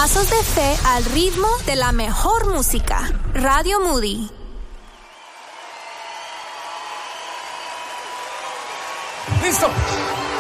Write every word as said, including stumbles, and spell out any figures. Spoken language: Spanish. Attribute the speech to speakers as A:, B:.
A: Pasos de fe al ritmo de la mejor música. Radio Moody.
B: ¡Listo!